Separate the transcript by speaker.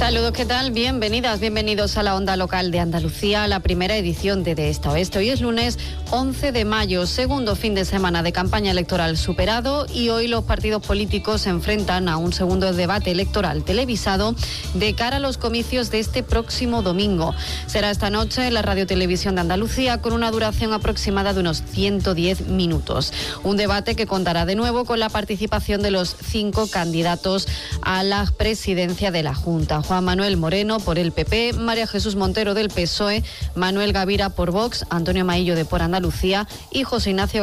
Speaker 1: Saludos, ¿qué tal? Bienvenidas, bienvenidos a la Onda Local de Andalucía, la primera edición de Esta Oeste. Hoy es lunes 11 de mayo, segundo fin de semana de campaña electoral superado, y hoy los partidos políticos se enfrentan a un segundo debate electoral televisado de cara a los comicios de este próximo domingo. Será esta noche en la Radio Televisión de Andalucía con una duración aproximada de unos 110 minutos. Un debate que contará de nuevo con la participación de los 5 candidatos a la presidencia de la Junta. Juan Manuel Moreno por el PP, María Jesús Montero del PSOE, Manuel Gavira por Vox, Antonio Maillo de Por Andalucía y José Ignacio